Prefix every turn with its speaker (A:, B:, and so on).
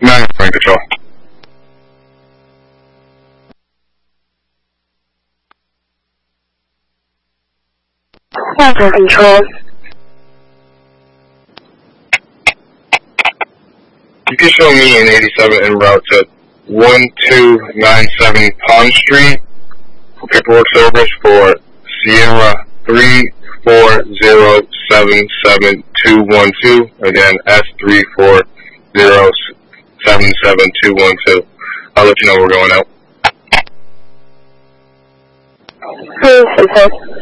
A: 9 Frank Control.
B: Center Control.
A: You can show me an 87 en route to 1297 Pond Street for paperwork service for Sierra 34077-212. Again, S34077-212. I'll let you know we're going out.
B: Please,